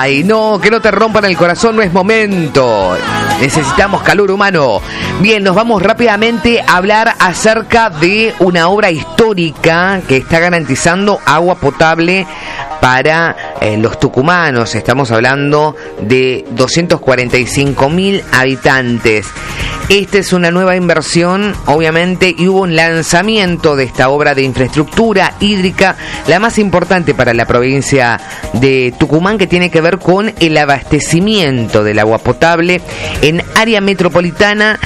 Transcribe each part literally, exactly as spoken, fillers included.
Uruguay. No, que no te rompan el corazón, no es momento. Necesitamos calor humano. Bien, nos vamos rápidamente a hablar acerca de una obra histórica que está garantizando agua potable para eh, los tucumanos. Estamos hablando de doscientos cuarenta y cinco mil habitantes. Esta es una nueva inversión, obviamente, y hubo un lanzamiento de esta obra de infraestructura hídrica, la más importante para la provincia de Tucumán, que tiene que ver con el abastecimiento del agua potable en área metropolitana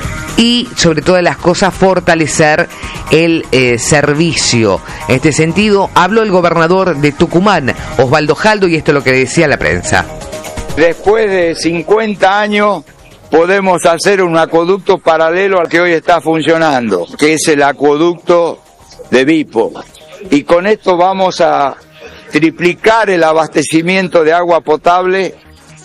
y, sobre todas las cosas, fortalecer el eh, servicio. En este sentido, habló el gobernador de Tucumán, Osvaldo Jaldo, y esto es lo que decía la prensa. Después de cincuenta años, podemos hacer un acueducto paralelo al que hoy está funcionando, que es el acueducto de Vipo. Y con esto vamos a triplicar el abastecimiento de agua potable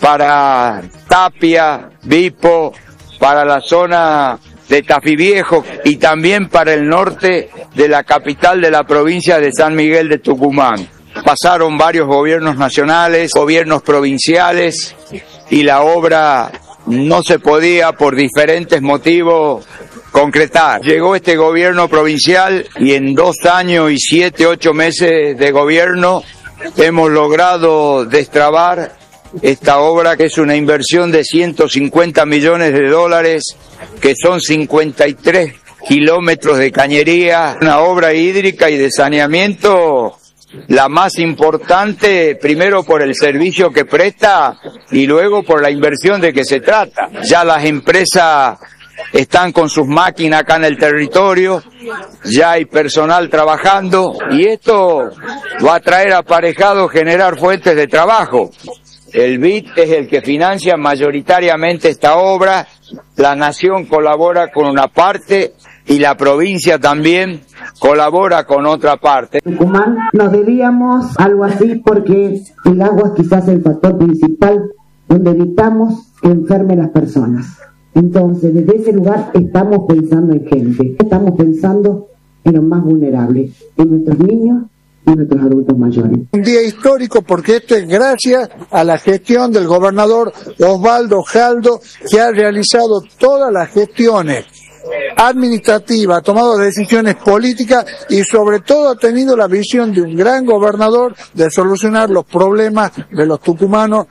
para Tapia, Vipo, para la zona de Tafí Viejo y también para el norte de la capital de la provincia de San Miguel de Tucumán. Pasaron varios gobiernos nacionales, gobiernos provinciales, y la obra no se podía, por diferentes motivos, concretar. Llegó este gobierno provincial y en dos años y siete, ocho meses de gobierno hemos logrado destrabar esta obra, que es una inversión de ciento cincuenta millones de dólares, que son cincuenta y tres kilómetros de cañería, una obra hídrica y de saneamiento la más importante, primero por el servicio que presta y luego por la inversión de que se trata. Ya las empresas están con sus máquinas acá en el territorio, ya hay personal trabajando y esto va a traer aparejado generar fuentes de trabajo. El B I D es el que financia mayoritariamente esta obra, la Nación colabora con una parte y la provincia también colabora con otra parte. Tucumán nos debíamos algo así porque el agua es quizás el factor principal donde evitamos que enfermen las personas. Entonces, desde ese lugar estamos pensando en gente, estamos pensando en los más vulnerables, en nuestros niños y nuestros adultos mayores. Un día histórico porque esto es gracias a la gestión del gobernador Osvaldo Jaldo, que ha realizado todas las gestiones administrativa, ha tomado decisiones políticas y sobre todo ha tenido la visión de un gran gobernador de solucionar los problemas de los tucumanos.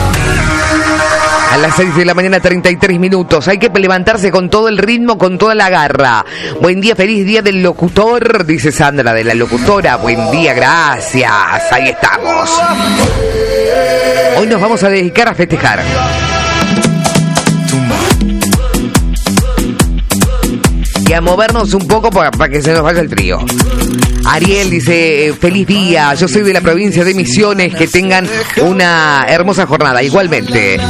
A las seis de la mañana, treinta y tres minutos. Hay que levantarse con todo el ritmo, con toda la garra. Buen día, feliz día del locutor, dice Sandra de la locutora. Buen día, gracias. Ahí estamos. Hoy nos vamos a dedicar a festejar. Y a movernos un poco para, para que se nos vaya el frío. Ariel dice, feliz día, yo soy de la provincia de Misiones, que tengan una hermosa jornada, igualmente.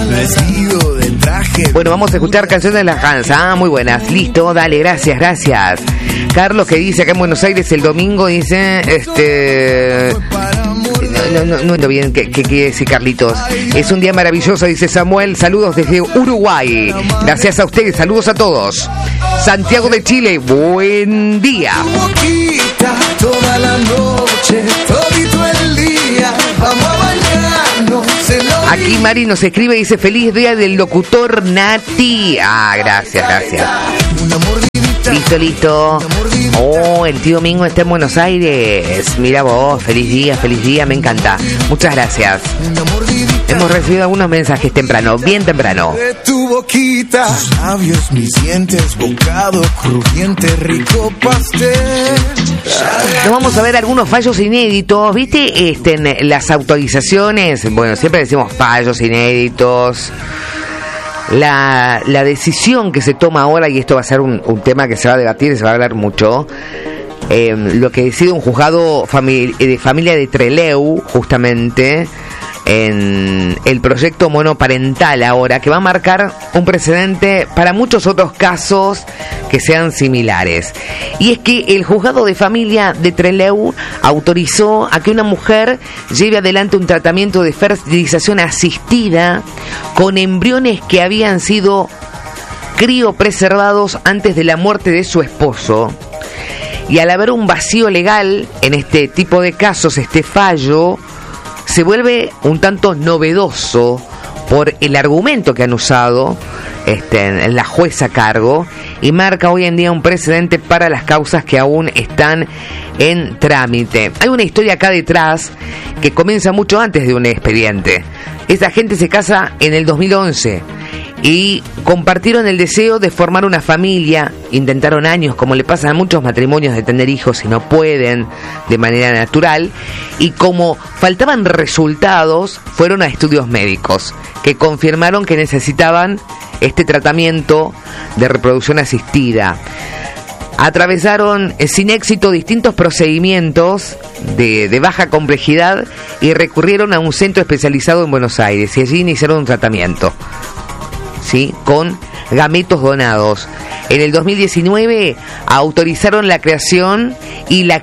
Bueno, vamos a escuchar canciones de la Hansa, ah, muy buenas, listo, dale, gracias, gracias. Carlos, que dice acá en Buenos Aires el domingo, dice, este... No, no, no entiendo bien qué quiere decir Carlitos. Es un día maravilloso, dice Samuel. Saludos desde Uruguay. Gracias a ustedes, saludos a todos. Santiago de Chile, buen día. Aquí Mari nos escribe y dice, feliz día del locutor Nati. Ah, gracias, gracias. Listo, listo. Oh, el tío Mingo está en Buenos Aires. Mira vos, feliz día, feliz día, me encanta. Muchas gracias. Hemos recibido algunos mensajes temprano, bien temprano. De tu boquita, tus labios, mis dientes, bocado crujiente, rico pastel. Nos vamos a ver algunos fallos inéditos, ¿viste? Este, en las autorizaciones, bueno, siempre decimos fallos inéditos. La, la decisión que se toma ahora, y esto va a ser un, un tema que se va a debatir y se va a hablar mucho, eh, lo que decide un juzgado famili- de familia de Trelew, justamente, en el proyecto monoparental ahora, que va a marcar un precedente para muchos otros casos que sean similares. Y es que el juzgado de familia de Trelew autorizó a que una mujer lleve adelante un tratamiento de fertilización asistida con embriones que habían sido criopreservados antes de la muerte de su esposo. Y al haber un vacío legal en este tipo de casos, este fallo se vuelve un tanto novedoso por el argumento que han usado este, en la jueza a cargo, y marca hoy en día un precedente para las causas que aún están en trámite. Hay una historia acá detrás que comienza mucho antes de un expediente. Esta gente se casa en el dos mil once y compartieron el deseo de formar una familia. Intentaron años, como le pasa a muchos matrimonios, de tener hijos y no pueden de manera natural, y como faltaban resultados, fueron a estudios médicos que confirmaron que necesitaban este tratamiento de reproducción asistida. Atravesaron eh, sin éxito distintos procedimientos de, de baja complejidad y recurrieron a un centro especializado en Buenos Aires, y allí iniciaron un tratamiento, ¿sí?, con gametos donados. En el dos mil diecinueve autorizaron la creación y la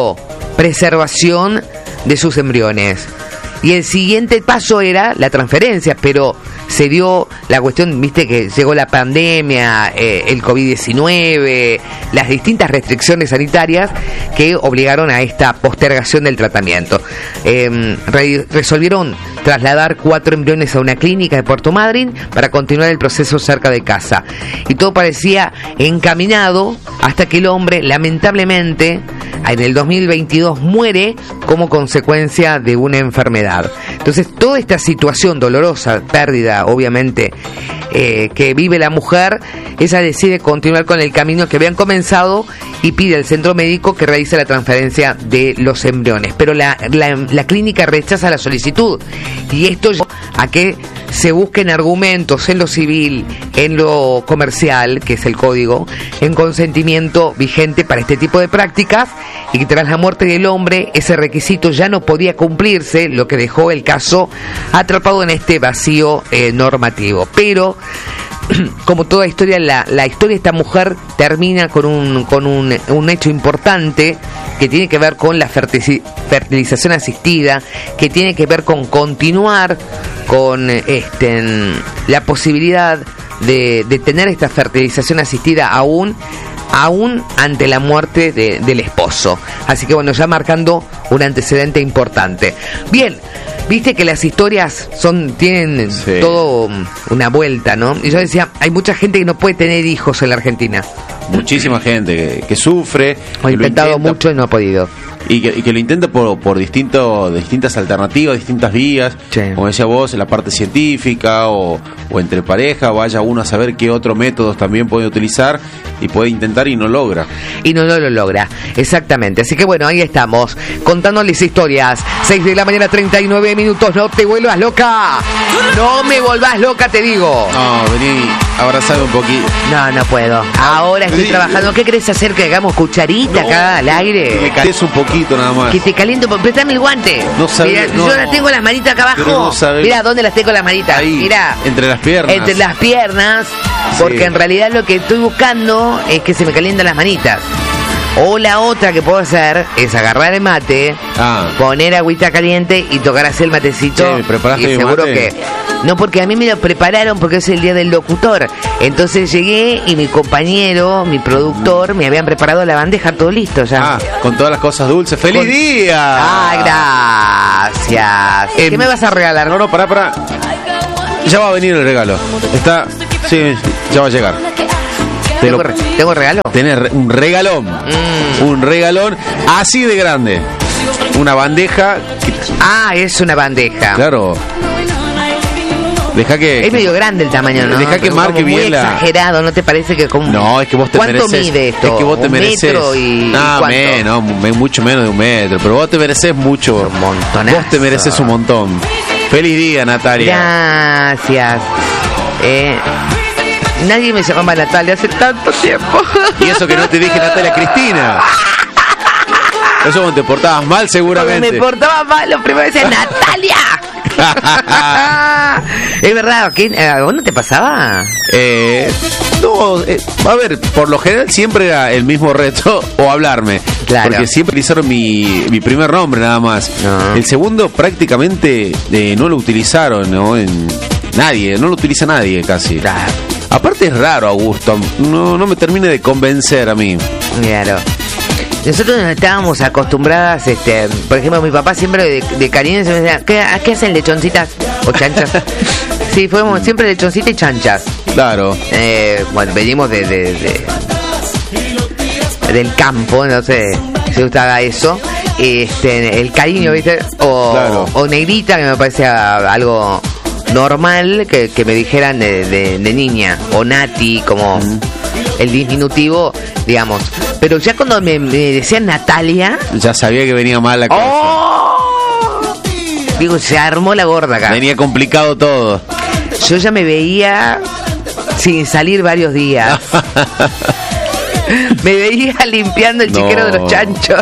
criopreservación de sus embriones. Y el siguiente paso era la transferencia, pero se dio la cuestión, viste, que llegó la pandemia, eh, el covid diecinueve, las distintas restricciones sanitarias que obligaron a esta postergación del tratamiento. Eh, re- resolvieron trasladar cuatro embriones a una clínica de Puerto Madryn para continuar el proceso cerca de casa. Y todo parecía encaminado hasta que el hombre, lamentablemente, en el dos mil veintidós muere como consecuencia de una enfermedad. Entonces, toda esta situación dolorosa, pérdida, obviamente, eh, que vive la mujer, ella decide continuar con el camino que habían comenzado y pide al centro médico que realice la transferencia de los embriones. Pero la, la, la clínica rechaza la solicitud, y esto llevó a que se busquen argumentos en lo civil, en lo comercial, que es el código, en consentimiento vigente para este tipo de prácticas, y que tras la muerte del hombre ese requisito ya no podía cumplirse, lo que dejó el caso atrapado en este vacío eh, normativo. Pero como toda historia, la, la historia de esta mujer termina con un con un, un hecho importante que tiene que ver con la ferti- fertilización asistida, que tiene que ver con continuar con este la posibilidad de, de tener esta fertilización asistida aún aún ante la muerte de, del esposo. Así que bueno, ya marcando un antecedente importante. Bien, viste que las historias son tienen sí. todo una vuelta, ¿no? Y yo decía, hay mucha gente que no puede tener hijos en la Argentina. Muchísima gente que, que sufre. Ha intentado mucho y no ha podido. Y que, y que lo intenta por, por distinto, distintas alternativas, distintas vías, sí. Como decía vos, en la parte científica o, o entre pareja, vaya uno a saber qué otros métodos también puede utilizar y puede intentar y no logra. Y no, no lo logra, exactamente. Así que bueno, ahí estamos, contándoles historias. seis de la mañana, treinta y nueve minutos, no te vuelvas loca. No me volvás loca, te digo. No, vení, abrazame un poquito. No, no puedo. Ahora estoy sí. trabajando. ¿Qué querés hacer? ¿Que hagamos cucharita no, acá al aire? Que me calientes un poquito nada más. Que te caliento, préstame el guante. No sabés, Mirá, no, yo las tengo las manitas acá abajo. No sabés. Mirá, ¿dónde las tengo las manitas? Ahí, mirá. Entre las piernas. Entre las piernas, porque sí. En realidad lo que estoy buscando es que se me calientan las manitas. O la otra que puedo hacer es agarrar el mate, ah. poner agüita caliente y tocar así el matecito. Che, ¿me preparaste y seguro mate? Que no, porque a mí me lo prepararon porque es el día del locutor. Entonces llegué y mi compañero, mi productor, me habían preparado la bandeja, todo listo ya. Ah, con todas las cosas dulces. ¡Feliz con... día! Ah, gracias. Eh, ¿Qué me vas a regalar? No, no, pará, pará. Ya va a venir el regalo. Está, sí, ya va a llegar. ¿Tengo, lo, ¿Tengo regalo? Tenés un regalón. Mm. Un regalón así de grande. Una bandeja. Que... Ah, es una bandeja. Claro. Deja que. Es medio grande el tamaño, ¿no? Deja que marque bien muy la. Exagerado, ¿no te parece que como. No, es que vos te ¿Cuánto mereces. mide esto? Es que vos te ¿Un mereces. metro y. No, menos, mucho menos de un metro. Pero vos te mereces mucho. Un montonazo. Vos te mereces un montón. Feliz día, Natalia. Gracias. Eh. Nadie me llamaba Natalia hace tanto tiempo. Y eso que no te dije Natalia Cristina. Eso cuando te portabas mal seguramente. Cuando me portaba mal, lo primero decía Natalia. Es verdad, ¿qué? ¿A vos no te pasaba? Eh, no, eh, a ver, por lo general siempre era el mismo reto o hablarme. Claro. Porque siempre utilizaron mi, mi primer nombre nada más. No. El segundo prácticamente eh, no lo utilizaron, ¿no? En, nadie, no lo utiliza nadie casi. Claro. Aparte es raro, Augusto. No, no me termina de convencer a mí. Claro. Nosotros nos estábamos acostumbradas, este, por ejemplo, mi papá siempre de, de cariño se me decía, ¿qué, ¿a qué hacen lechoncitas o chanchas? Sí, fuimos siempre lechoncitas y chanchas. Claro. Eh, bueno, venimos de, de, de del campo, no sé si usted haga eso. Este, el cariño, ¿viste? O, claro. o negrita, que me parece algo normal que, que me dijeran de, de, de niña. O Nati, como uh-huh. el diminutivo, digamos. Pero ya cuando me, me decían Natalia, ya sabía que venía mal la cosa. ¡Oh! Digo, se armó la gorda acá. Venía complicado todo. Yo ya me veía sin salir varios días. Me veía limpiando el no. chiquero de los chanchos.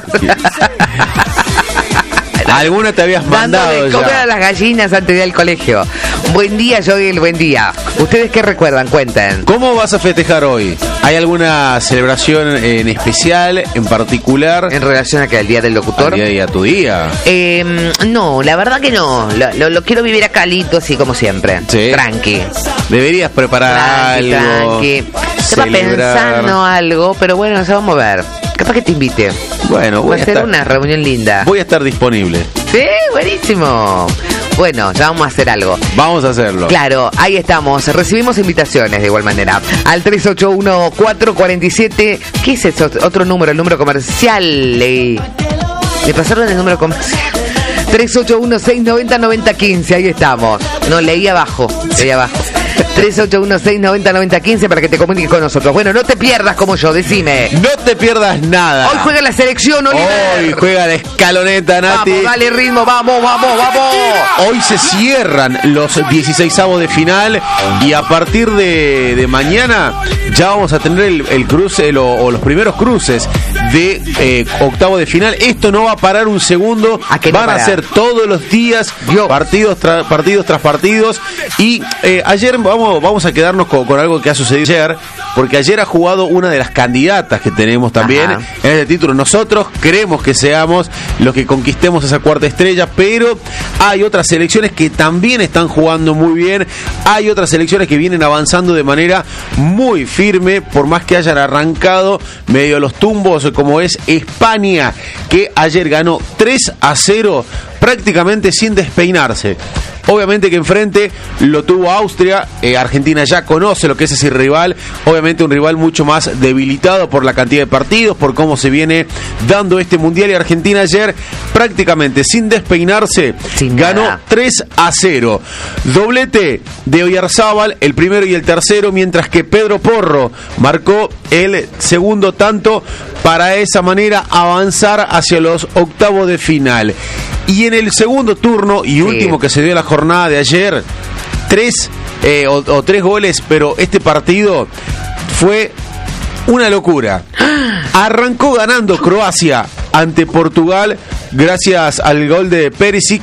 Alguna te habías mandado dándole comer a las gallinas antes de ir al colegio. Buen día, yo doy el buen día. ¿Ustedes qué recuerdan? Cuenten. ¿Cómo vas a festejar hoy? ¿Hay alguna celebración en especial, en particular? ¿En relación a que al día del locutor? ¿Al día y a tu día? Eh, no, la verdad que no. Lo, lo, lo quiero vivir acá alito, así como siempre. ¿Sí? Tranqui. Deberías preparar tranqui, algo. Tranqui. Estaba pensando algo, pero bueno, ya vamos a ver. Capaz que te invite. Bueno, voy Va a ser una reunión linda. Voy a estar disponible. Sí, buenísimo. Bueno, ya vamos a hacer algo. Vamos a hacerlo. Claro, ahí estamos. Recibimos invitaciones de igual manera. Al tres ocho uno, cuatro cuatro siete. ¿Qué es eso? Otro número, el número comercial. Le, le pasaron el número comercial. tres ocho uno, seis nueve cero, nueve cero uno cinco. Ahí estamos. No, leí abajo. Leí abajo. tres ocho uno, seis nueve cero, nueve cero uno cinco para que te comuniques con nosotros. Bueno, no te pierdas como yo, decime. No te pierdas nada. Hoy juega la selección, Oliver. Hoy juega la escaloneta, Nati. Vamos, dale ritmo, vamos, vamos, vamos. Hoy se cierran los dieciseisavos de final y a partir de, de mañana ya vamos a tener el, el cruce el, o, o los primeros cruces de eh, octavo de final. Esto no va a parar un segundo. ¿A qué no Van para? a ser todos los días Dios. partidos, tra, partidos tras partidos. Y eh, ayer vamos, vamos a quedarnos con, con algo que ha sucedido ayer, porque ayer ha jugado una de las candidatas que tenemos también Ajá. en este título. Nosotros creemos que seamos los que conquistemos esa cuarta estrella, pero hay otras selecciones que también están jugando muy bien. Hay otras selecciones que vienen avanzando de manera muy firme, por más que hayan arrancado medio los tumbos, como es España, que ayer ganó tres a cero prácticamente sin despeinarse. Obviamente que enfrente lo tuvo Austria, eh, Argentina ya conoce lo que es ese rival, obviamente un rival mucho más debilitado por la cantidad de partidos, por cómo se viene dando este mundial, y Argentina ayer prácticamente sin despeinarse sin ganó nada. tres a cero. Doblete de Oyarzábal, el primero y el tercero, mientras que Pedro Porro marcó el segundo tanto para de esa manera avanzar hacia los octavos de final. Y en el segundo turno y último sí. que se dio la jornada de ayer, tres eh, o, o tres goles, pero este partido fue una locura. Arrancó ganando Croacia ante Portugal gracias al gol de Perisic.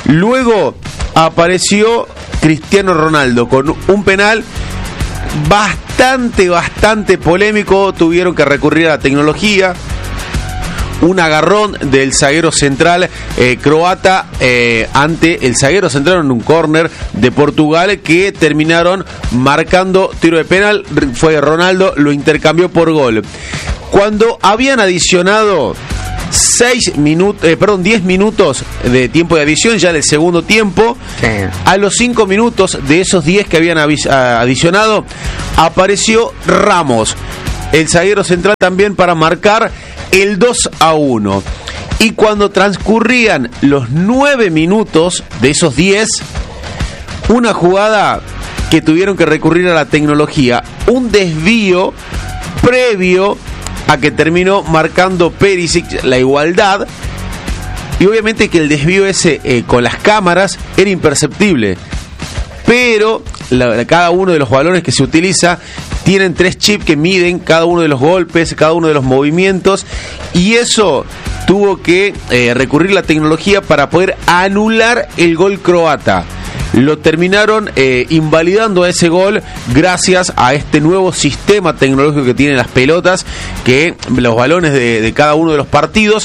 Luego apareció Cristiano Ronaldo con un penal bastante, bastante polémico. Tuvieron que recurrir a la tecnología. Un agarrón del zaguero central eh, croata eh, ante el zaguero central en un córner de Portugal, que terminaron marcando tiro de penal. Fue Ronaldo, lo intercambió por gol. Cuando habían adicionado seis minutos, eh, perdón, diez minutos de tiempo de adición ya del segundo tiempo, sí. a los cinco minutos de esos diez que habían avis- adicionado, apareció Ramos, el zaguero central, también para marcar el dos a uno. Y cuando transcurrían los nueve minutos de esos diez, una jugada que tuvieron que recurrir a la tecnología, un desvío previo a que terminó marcando Perisic la igualdad, y obviamente que el desvío ese eh, con las cámaras era imperceptible, pero la, cada uno de los balones que se utiliza tienen tres chips que miden cada uno de los golpes, cada uno de los movimientos, y eso tuvo que eh, recurrir a la tecnología para poder anular el gol croata. Lo terminaron eh, invalidando a ese gol gracias a este nuevo sistema tecnológico que tienen las pelotas, que los balones de, de cada uno de los partidos, que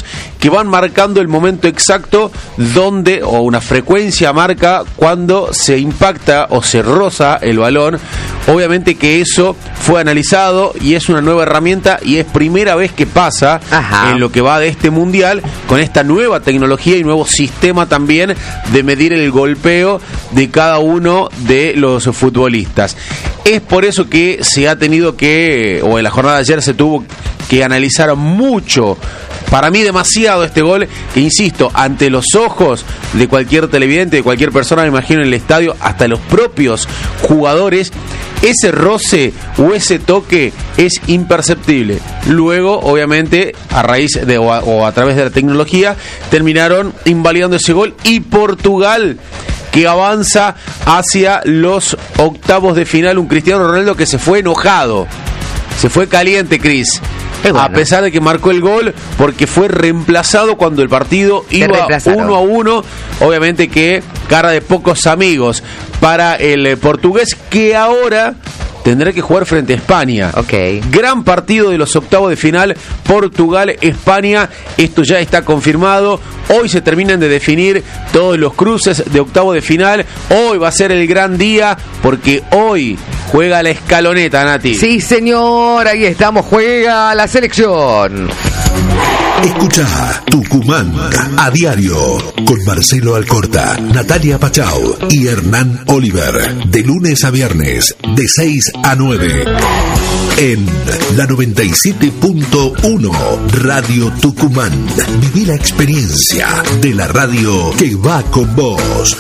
que van marcando el momento exacto donde, o una frecuencia marca cuando se impacta o se roza el balón. Obviamente que eso fue analizado y es una nueva herramienta y es primera vez que pasa Ajá. en lo que va de este mundial con esta nueva tecnología y nuevo sistema también de medir el golpeo de cada uno de los futbolistas. Es por eso que se ha tenido que, o en la jornada de ayer se tuvo que analizar mucho, para mí demasiado este gol, que insisto, ante los ojos de cualquier televidente, de cualquier persona, me imagino en el estadio, hasta los propios jugadores, ese roce o ese toque es imperceptible. Luego, obviamente, a raíz de o a, o a través de la tecnología, terminaron invalidando ese gol y Portugal, que avanza hacia los octavos de final, un Cristiano Ronaldo que se fue enojado, se fue caliente, Cris. Bueno. A pesar de que marcó el gol, porque fue reemplazado cuando el partido iba uno a uno. Obviamente que cara de pocos amigos para el portugués, que ahora tendrá que jugar frente a España. Okay. Gran partido de los octavos de final, Portugal-España. Esto ya está confirmado. Hoy se terminan de definir todos los cruces de octavo de final. Hoy va a ser el gran día, porque hoy juega la escaloneta, Nati. Sí, señor, ahí estamos, juega la selección. Escucha Tucumán a diario con Marcelo Alcorta, Natalia Pachau y Hernán Oliver, de lunes a viernes de seis a nueve en la noventa y siete punto uno Radio Tucumán. Viví la experiencia de la radio que va con vos.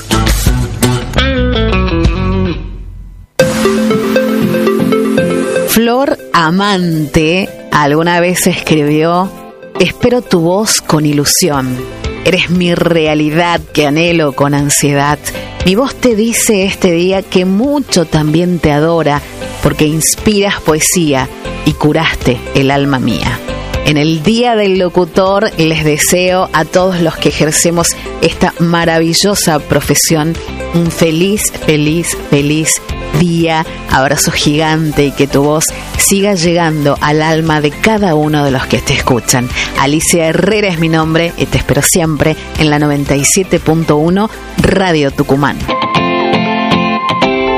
Flor Amante alguna vez escribió: espero tu voz con ilusión. Eres mi realidad que anhelo con ansiedad. Mi voz te dice este día que mucho también te adora, porque inspiras poesía y curaste el alma mía. En el Día del Locutor les deseo a todos los que ejercemos esta maravillosa profesión un feliz, feliz, feliz día. Abrazo gigante y que tu voz siga llegando al alma de cada uno de los que te escuchan. Alicia Herrera es mi nombre y te espero siempre en la noventa y siete punto uno Radio Tucumán.